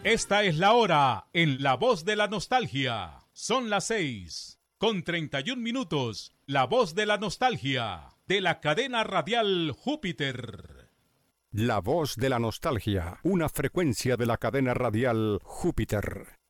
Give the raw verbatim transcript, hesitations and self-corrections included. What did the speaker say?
Esta es la hora en La Voz de la Nostalgia. Son las seis con treinta y un minutos. La Voz de la Nostalgia de la cadena radial Júpiter. La Voz de la Nostalgia, una frecuencia de la cadena radial Júpiter.